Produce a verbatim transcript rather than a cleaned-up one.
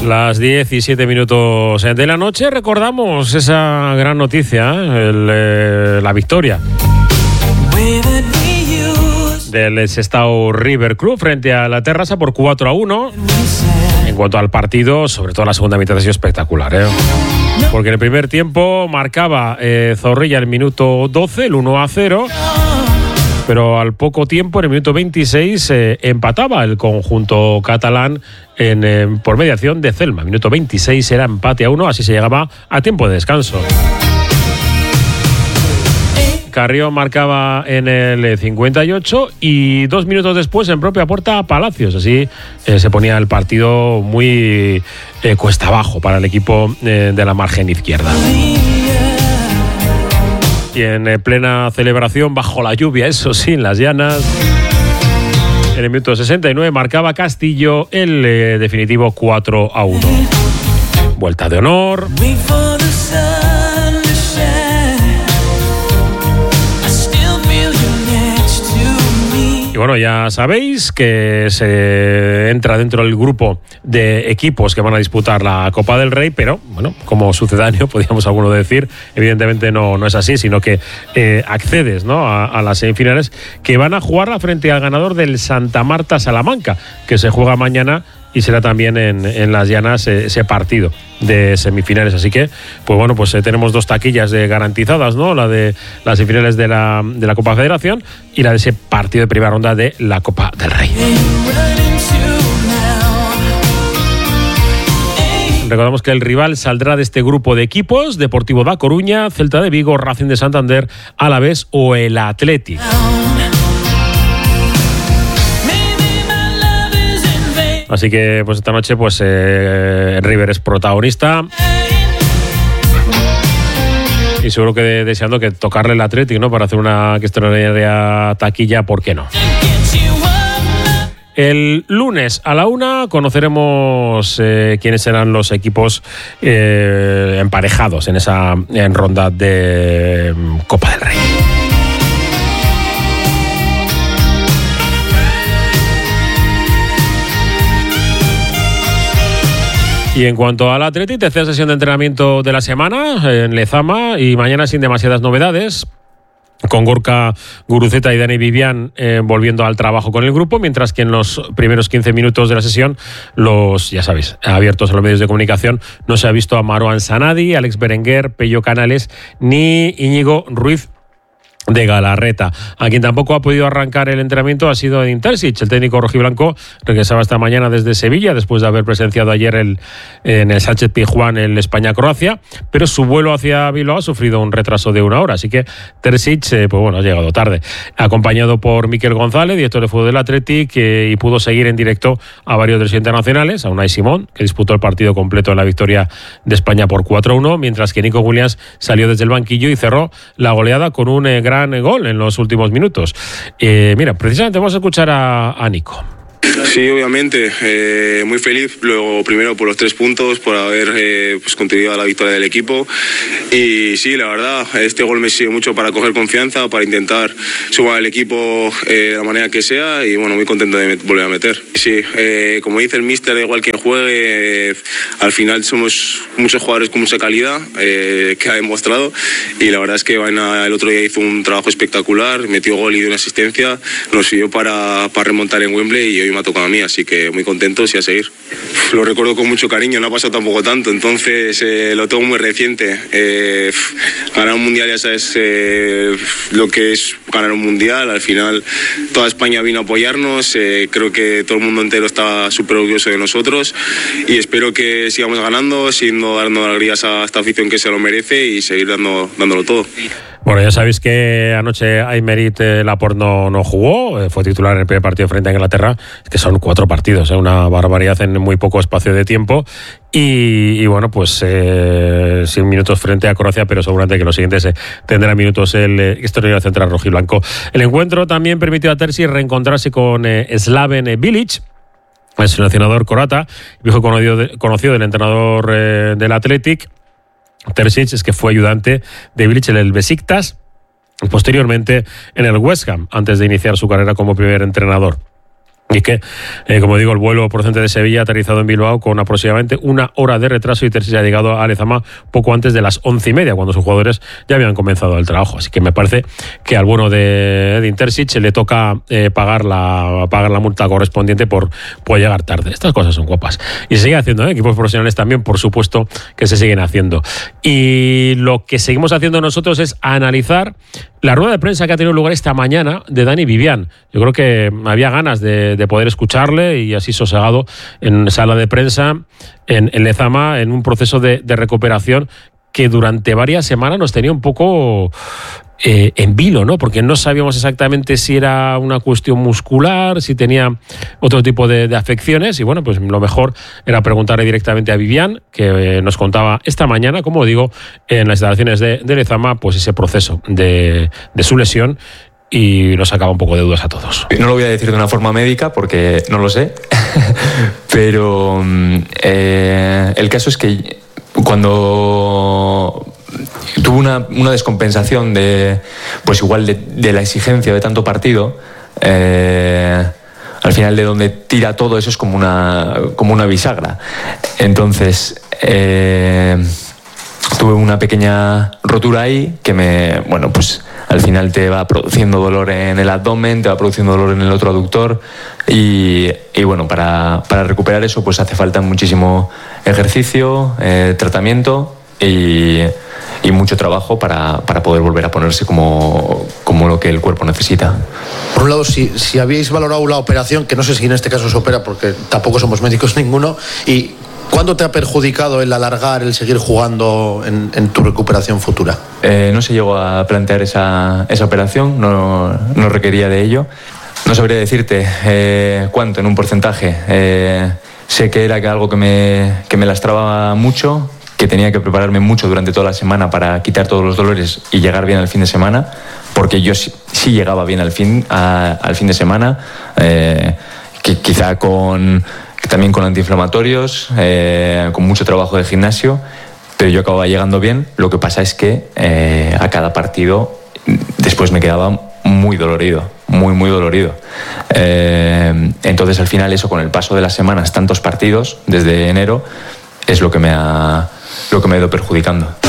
Las diecisiete minutos de la noche recordamos esa gran noticia, el, eh, la victoria del Sestao River Club frente a la Terrassa por cuatro a uno. En cuanto al partido, sobre todo la segunda mitad ha sido espectacular, ¿eh? Porque en el primer tiempo marcaba eh, Zorrilla el minuto doce, el uno a cero. Pero al poco tiempo, en el minuto veintiséis, eh, empataba el conjunto catalán en, eh, por mediación de Celma. Minuto veintiséis era empate a uno, así se llegaba a tiempo de descanso. Carrión marcaba en el cincuenta y ocho y dos minutos después en propia puerta Palacios. Así eh, se ponía el partido muy eh, cuesta abajo para el equipo eh, de la margen izquierda. Y en plena celebración, bajo la lluvia, eso sí, en las llanas, en el minuto sesenta y nueve marcaba Castillo el eh, definitivo cuatro a uno. Vuelta de honor. Y bueno, ya sabéis que se entra dentro del grupo de equipos que van a disputar la Copa del Rey, pero bueno, como sucedáneo, podríamos alguno decir, evidentemente no, no es así, sino que eh, accedes, ¿no?, a, a las semifinales que van a jugarla frente al ganador del Santa Marta Salamanca, que se juega mañana y será también en, en las llanas eh, ese partido de semifinales. Así que, pues bueno, pues eh, tenemos dos taquillas de garantizadas, ¿no? La de las semifinales de la, de la Copa Federación y la de ese partido de primera ronda de la Copa del Rey. Recordamos que el rival saldrá de este grupo de equipos: Deportivo da Coruña, Celta de Vigo, Racing de Santander, Alavés o el Athletic. Así que pues esta noche pues eh, River es protagonista y seguro que de, deseando que tocarle el Athletic, ¿no?, para hacer una extraordinaria taquilla, ¿por qué no? El lunes a la una conoceremos eh, quiénes serán los equipos eh, emparejados en esa en ronda de Copa del Rey. Y en cuanto al Athletic, tercera sesión de entrenamiento de la semana en Lezama y mañana sin demasiadas novedades, con Gorka Guruceta y Dani Vivian eh, volviendo al trabajo con el grupo, mientras que en los primeros quince minutos de la sesión, los, ya sabéis, abiertos a los medios de comunicación, no se ha visto a Marouane Sanadi, Alex Berenguer, Pello Canales ni Íñigo Ruiz de Galarreta. A quien tampoco ha podido arrancar el entrenamiento ha sido Intersic. El técnico rojiblanco regresaba esta mañana desde Sevilla después de haber presenciado ayer el, en el Sánchez Pizjuán el España-Croacia, pero su vuelo hacia Bilbao ha sufrido un retraso de una hora, así que Terzic eh, pues bueno, ha llegado tarde, acompañado por Miquel González, director de fútbol del Athletic, eh, y pudo seguir en directo a varios de los internacionales, a Unai Simón, que disputó el partido completo en la victoria de España por cuatro a uno, mientras que Nico Williams salió desde el banquillo y cerró la goleada con un eh, gran gol en los últimos minutos. Eh, mira, precisamente vamos a escuchar a, a Nico. Sí, obviamente, eh, muy feliz, luego primero por los tres puntos, por haber eh, pues, contribuido a la victoria del equipo, y sí, la verdad, este gol me sirve mucho para coger confianza, para intentar sumar al equipo eh, de la manera que sea, y bueno, muy contento de volver a meter. Sí, eh, como dice el míster, da igual quien juegue, eh, al final somos muchos jugadores con mucha calidad, eh, que ha demostrado, y la verdad es que Vaina el otro día hizo un trabajo espectacular, metió gol y dio una asistencia, nos sirvió para, para remontar en Wembley, y hoy me ha tocado a mí, así que muy contentos y a seguir. Lo recuerdo con mucho cariño, no ha pasado tampoco tanto, entonces eh, lo tengo muy reciente. Eh, ganar un mundial, ya sabes eh, lo que es ganar un mundial, al final toda España vino a apoyarnos, eh, creo que todo el mundo entero está súper orgulloso de nosotros y espero que sigamos ganando, siguiendo dando alegrías a esta afición que se lo merece y seguir dando, dándolo todo. Bueno, ya sabéis que anoche Aymeric Laporte no, no jugó, eh, fue titular en el primer partido frente a Inglaterra, que son cuatro partidos, eh, una barbaridad en muy poco espacio de tiempo, y, y bueno, pues eh, sin minutos frente a Croacia, pero seguramente que los siguientes eh, tendrá minutos el eh, exterior central rojiblanco. El encuentro también permitió a Terzic reencontrarse con eh, Slaven Bilic, el seleccionador croata, viejo conocido, de, conocido del entrenador eh, del Athletic. Terzic es que fue ayudante de Bilic en el Besiktas y posteriormente en el West Ham antes de iniciar su carrera como primer entrenador. Y que, eh, como digo, el vuelo procedente de Sevilla ha aterrizado en Bilbao con aproximadamente una hora de retraso y Terzic ha llegado a Lezama poco antes de las once y media, cuando sus jugadores ya habían comenzado el trabajo. Así que me parece que al bueno de Edin Terzic le toca eh, pagar la pagar la multa correspondiente por, por llegar tarde. Estas cosas son guapas. Y se sigue haciendo, ¿eh? Equipos profesionales también, por supuesto, que se siguen haciendo. Y lo que seguimos haciendo nosotros es analizar la rueda de prensa que ha tenido lugar esta mañana de Dani Vivian. Yo creo que había ganas de, de poder escucharle y así sosegado en sala de prensa en, en Lezama, en un proceso de, de recuperación que durante varias semanas nos tenía un poco eh, en vilo, ¿no? Porque no sabíamos exactamente si era una cuestión muscular, si tenía otro tipo de, de afecciones, y bueno, pues lo mejor era preguntarle directamente a Vivian, que eh, nos contaba esta mañana, como digo, en las instalaciones de, de Lezama, pues ese proceso de, de su lesión, y nos sacaba un poco de dudas a todos. No lo voy a decir de una forma médica porque no lo sé, pero eh, el caso es que cuando tuvo una, una descompensación de, pues igual de, de la exigencia de tanto partido, eh, al final de donde tira todo eso es como una, como una bisagra. Entonces eh, tuve una pequeña rotura ahí que me, bueno, pues al final te va produciendo dolor en el abdomen, te va produciendo dolor en el otro aductor y, y bueno, para, para recuperar eso pues hace falta muchísimo ejercicio, eh, tratamiento y, y mucho trabajo para, para poder volver a ponerse como, como lo que el cuerpo necesita. Por un lado, si, si habíais valorado la operación, que no sé si en este caso se opera porque tampoco somos médicos ninguno, y ¿cuándo te ha perjudicado el alargar, el seguir jugando en, en tu recuperación futura? Eh, no se llegó a plantear esa, esa operación, no, no requería de ello. No sabría decirte eh, cuánto en un porcentaje. Eh, sé que era algo que me, que me lastraba mucho, que tenía que prepararme mucho durante toda la semana para quitar todos los dolores y llegar bien al fin de semana, porque yo sí, sí llegaba bien al fin, a, al fin de semana, eh, que quizá con... también con antiinflamatorios, eh, con mucho trabajo de gimnasio, pero yo acababa llegando bien. Lo que pasa es que eh, a cada partido después me quedaba muy dolorido, muy, muy dolorido. Eh, entonces al final eso, con el paso de las semanas, tantos partidos desde enero, es lo que me ha, lo que me ha ido perjudicando.